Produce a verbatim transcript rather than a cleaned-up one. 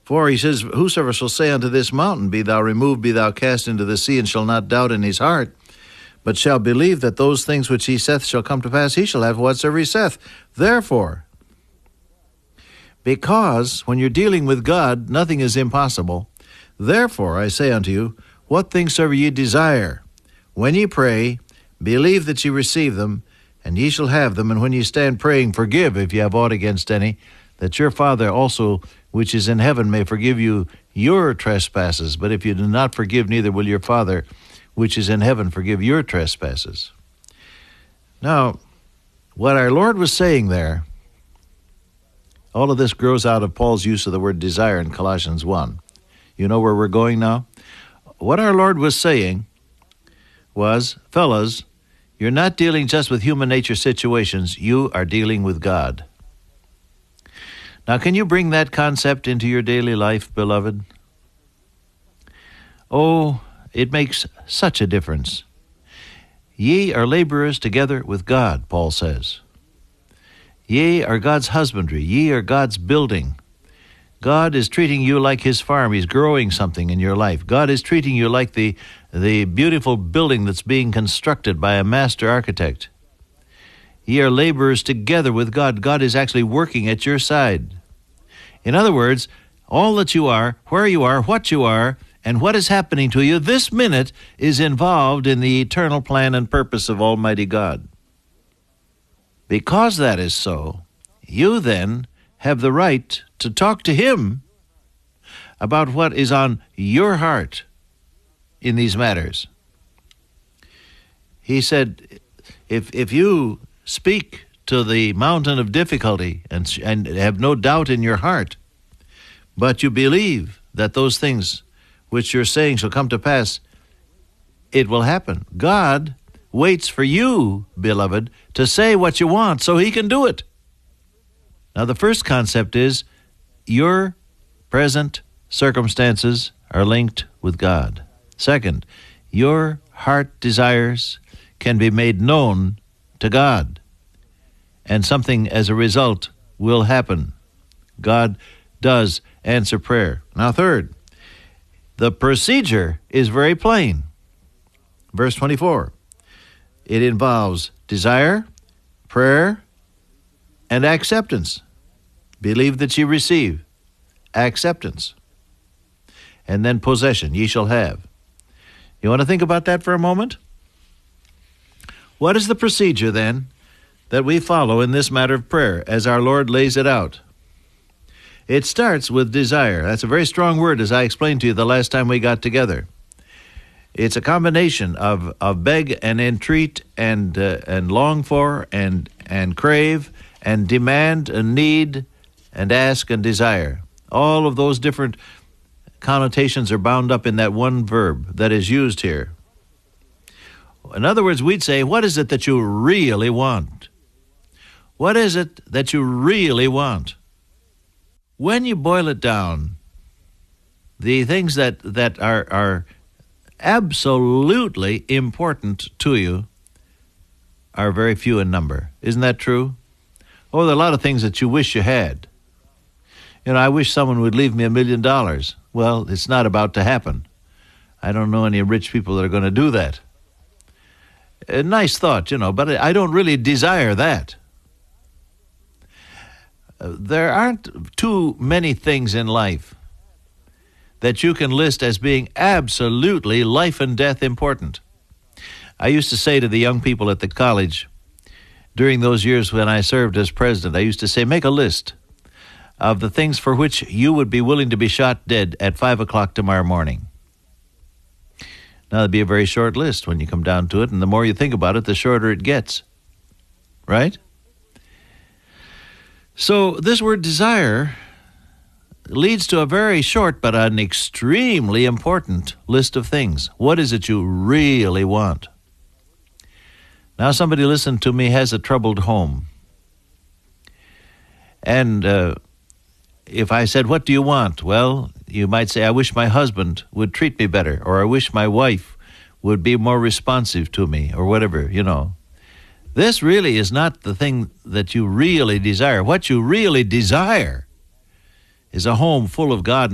For he says, whosoever shall say unto this mountain, Be thou removed, be thou cast into the sea, and shall not doubt in his heart, but shall believe that those things which he saith shall come to pass, he shall have whatsoever he saith. Therefore, because when you're dealing with God, nothing is impossible. Therefore, I say unto you, what things soever ye desire, when ye pray, believe that ye receive them, and ye shall have them. And when ye stand praying, forgive if ye have aught against any, that your Father also, which is in heaven, may forgive you your trespasses. But if you do not forgive, neither will your Father, which is in heaven, forgive your trespasses. Now, what our Lord was saying there, all of this grows out of Paul's use of the word desire in Colossians one. You know where we're going now? What our Lord was saying was, fellas, you're not dealing just with human nature situations, you are dealing with God. Now, can you bring that concept into your daily life, beloved? Oh, it makes such a difference. Ye are laborers together with God, Paul says. Ye are God's husbandry. Ye are God's building. God is treating you like his farm. He's growing something in your life. God is treating you like the, the beautiful building that's being constructed by a master architect. Ye are laborers together with God. God is actually working at your side. In other words, all that you are, where you are, what you are, and what is happening to you this minute is involved in the eternal plan and purpose of Almighty God. Because that is so, you then have the right to talk to him about what is on your heart in these matters. He said, if if you speak to the mountain of difficulty and, and have no doubt in your heart, but you believe that those things which you're saying shall come to pass, it will happen. God waits for you, beloved, to say what you want so he can do it. Now, the first concept is your present circumstances are linked with God. Second, your heart desires can be made known to God, and something as a result will happen. God does answer prayer. Now, third, the procedure is very plain. Verse twenty-four, it involves desire, prayer, and acceptance. Believe that ye receive. Acceptance. And then possession, ye shall have. You want to think about that for a moment? What is the procedure, then, that we follow in this matter of prayer as our Lord lays it out? It starts with desire. That's a very strong word, as I explained to you the last time we got together. It's a combination of, of beg and entreat and uh, and long for and and crave and demand and need and ask and desire. All of those different connotations are bound up in that one verb that is used here. In other words, we'd say, what is it that you really want? What is it that you really want? When you boil it down, the things that, that are, are absolutely important to you are very few in number. Isn't that true? Oh, there are a lot of things that you wish you had. You know, I wish someone would leave me a million dollars. Well, it's not about to happen. I don't know any rich people that are going to do that. A nice thought, you know, but I don't really desire that. Uh, there aren't too many things in life that you can list as being absolutely life and death important. I used to say to the young people at the college, during those years when I served as president, I used to say, make a list of the things for which you would be willing to be shot dead at five o'clock tomorrow morning. Now, that'd be a very short list when you come down to it, and the more you think about it, the shorter it gets. Right? So this word desire leads to a very short but an extremely important list of things. What is it you really want? Now, somebody listen to me has a troubled home. And uh, if I said, what do you want? Well, you might say, I wish my husband would treat me better, or I wish my wife would be more responsive to me, or whatever, you know. This really is not the thing that you really desire. What you really desire is a home full of God